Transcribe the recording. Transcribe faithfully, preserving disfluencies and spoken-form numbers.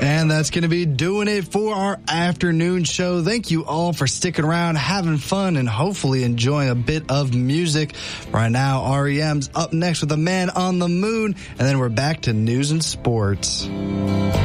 And that's going to be doing it for our afternoon show. Thank you all for sticking around, having fun, and hopefully enjoying a bit of music. Right now, R E M's up next with The Man on the Moon, and then we're back to news and sports.